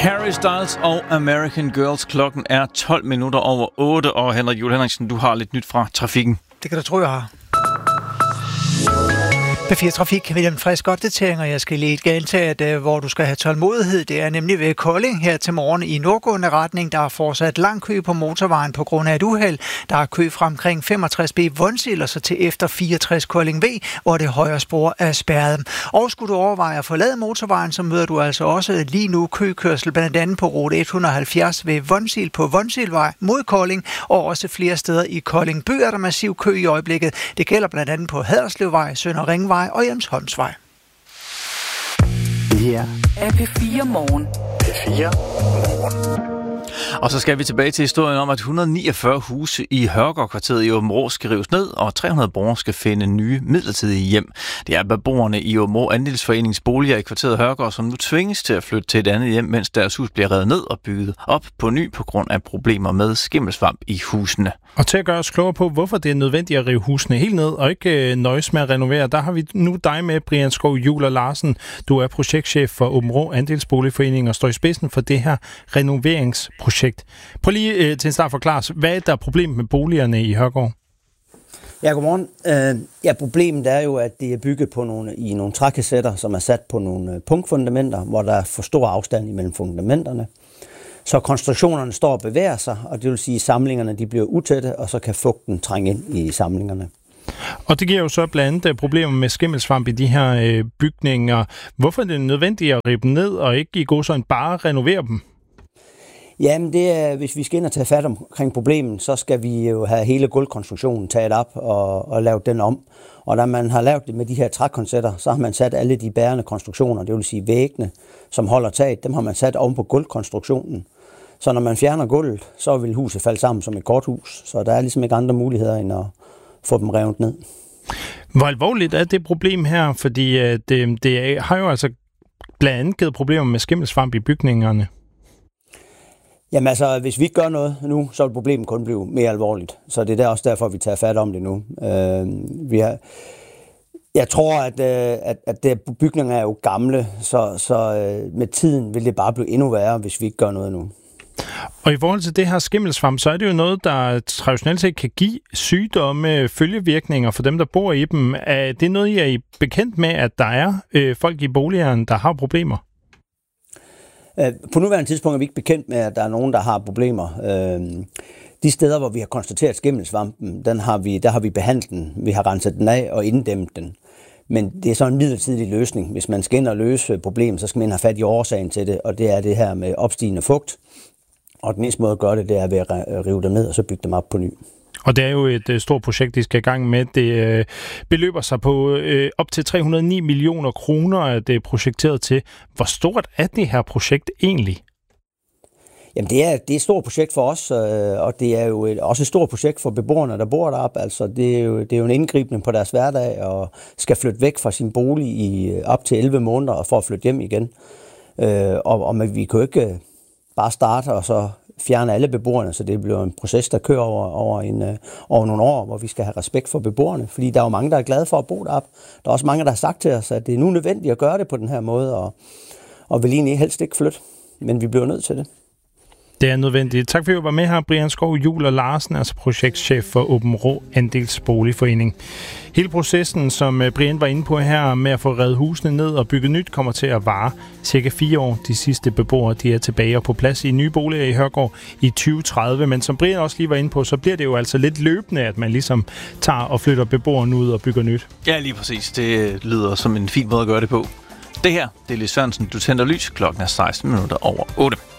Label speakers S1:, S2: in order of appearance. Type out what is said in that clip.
S1: Harry Styles og American Girls. Klokken er 12 minutter over 8, og Henrik Juhl Henriksen, du har lidt nyt fra trafikken.
S2: Det kan du tro, jeg har. P4 Trafik vil en frisk opdatering, og jeg skal lige gentage, at hvor du skal have tålmodighed, det er nemlig ved Kolding her til morgen i nordgående retning. Der er fortsat lang kø på motorvejen på grund af et uheld. Der er kø fra omkring 65B Vonsild og så til efter 64 Kolding V, hvor det højre spor er spærret. Og skulle du overveje at forlade motorvejen, så møder du altså også lige nu køkørsel, blandt andet på rute 170 ved Vonsild på Vonsildvej mod Kolding, og også flere steder i Kolding by er der massiv kø i øjeblikket. Det gælder blandt andet på Haderslevvej, Sønder Ringvej og Jensholmsvej.
S3: Det her er P4 Morgen.
S4: P4 Morgen.
S1: Og så skal vi tilbage til historien om, at 149 huse i Hørgaard-kvarteret i Aabenraa skal rives ned, og 300 borgere skal finde nye midlertidige hjem. Det er beboerne i Aabenraa Andelsforeningens boliger i kvarteret Hørgaard, som nu tvinges til at flytte til et andet hjem, mens deres hus bliver revet ned og bygget op på ny på grund af problemer med skimmelsvamp i husene.
S5: Og til at gøre os klogere på, hvorfor det er nødvendigt at rive husene helt ned og ikke nøjes med at renovere, der har vi nu dig med, Brian Skov Juhl Larsen. Du er projektchef for Aabenraa Andelsboligforening og står i spidsen for det her renoveringsprojekt. Prøv lige til en start forklare, hvad er der problemet med boligerne i Hørgaard?
S6: Ja, godmorgen. Problemet er jo, at det er bygget på nogle trækassetter, som er sat på nogle punktfundamenter, hvor der er for stor afstand imellem fundamenterne. Så konstruktionerne står og bevæger sig, og det vil sige, at samlingerne de bliver utætte, og så kan fugten trænge ind i samlingerne.
S5: Og det giver jo så blandt andet problemer med skimmelsvamp i de her bygninger. Hvorfor er det nødvendigt at rive dem ned, og ikke i god sådan bare renovere dem?
S6: Jamen, det er, hvis vi skal ind og tage fat omkring problemet, så skal vi jo have hele gulvkonstruktionen taget op og lavet den om. Og da man har lavet det med de her trækoncepter, så har man sat alle de bærende konstruktioner, det vil sige væggene, som holder taget, dem har man sat oven på gulvkonstruktionen. Så når man fjerner gulvet, så vil huset falde sammen som et korthus. Så der er ligesom ikke andre muligheder end at få dem revet ned.
S5: Hvor alvorligt er det problem her? Fordi det har jo altså blandt andet givet problemer med skimmelsvamp i bygningerne.
S6: Jamen altså, hvis vi ikke gør noget nu, så vil problemet kun blive mere alvorligt. Så det er også derfor, vi tager fat om det nu. Jeg tror, at bygninger er jo gamle, så med tiden vil det bare blive endnu værre, hvis vi ikke gør noget nu.
S5: Og i forhold til det her skimmelsvamp, så er det jo noget, der traditionelt set kan give sygdomme, følgevirkninger for dem, der bor i dem. Er det noget, I er bekendt med, at der er folk i boligerne, der har problemer?
S6: På nuværende tidspunkt er vi ikke bekendt med, at der er nogen, der har problemer. De steder, hvor vi har konstateret skimmelsvampen, der har vi behandlet den. Vi har renset den af og inddæmmet den. Men det er så en midlertidig løsning. Hvis man skal ind og løse problemet, så skal man have fat i årsagen til det, og det er det her med opstigende fugt. Og den eneste måde at gøre det er ved at rive dem ned og så bygge dem op på ny. Og
S5: det er jo et stort projekt, de skal i gang med. Det beløber sig på op til 309 millioner kroner, at det er projekteret til. Hvor stort er det her projekt egentlig?
S6: Jamen det er et stort projekt for os, og det er jo også et stort projekt for beboerne, der bor deroppe. Altså det er jo en indgribning på deres hverdag og skal flytte væk fra sin bolig i op til 11 måneder for at flytte hjem igen. Og vi kan jo ikke bare starte og så fjerne alle beboerne, så det bliver en proces, der kører over nogle år, hvor vi skal have respekt for beboerne, fordi der er jo mange, der er glade for at bo deroppe. Der er også mange, der har sagt til os, at det er nu nødvendigt at gøre det på den her måde, og vil egentlig helst ikke flytte, men vi bliver nødt til det.
S5: Det er nødvendigt. Tak fordi du var med her, Brian Skov Juhl Larsen, altså projektchef for Aabenraa Andelsboligforening. Hele processen, som Brian var inde på her med at få revet husene ned og bygge nyt, kommer til at vare cirka 4 år. De sidste beboere de er tilbage og på plads i nye boliger i Hørgaard i 2030. Men som Brian også lige var inde på, så bliver det jo altså lidt løbende, at man ligesom tager og flytter beboerne ud og bygger nyt.
S1: Ja, lige præcis. Det lyder som en fin måde at gøre det på. Det her, det er Lis Sørensen. Du tænder lys. Klokken er 16 minutter over 8.